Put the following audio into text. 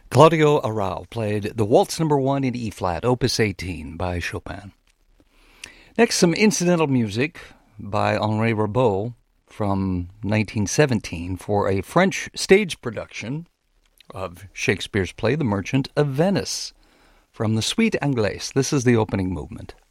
Claudio Arrau played the Waltz Number 1 in E-flat, Opus 18 by Chopin. Next, some incidental music by Henri Rabault from 1917 for a French stage production of Shakespeare's play The Merchant of Venice from the Suite Anglaise. This is the opening movement.